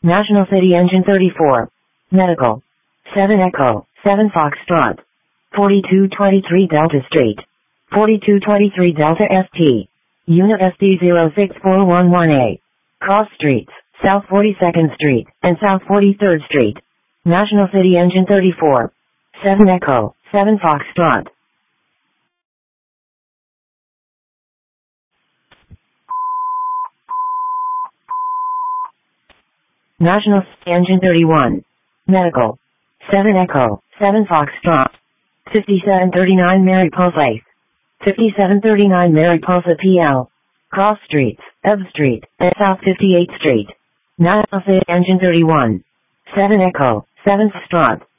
National City Engine 34. Medical. 7 Echo, 7 Foxtrot. 4223 Delta Street. 4223 Delta ST. Unit SD 064118A. Cross Streets, South 42nd Street, and South 43rd Street. National City Engine 34. 7 Echo, 7 Foxtrot. National City Engine 31. Medical. 7 Echo, 7 Foxtrot. 5739 Mariposa. 5739 Mariposa PL. Cross Streets, Ebb Street, and South 58th Street. National City Engine 31. 7 Echo, 7 Foxtrot.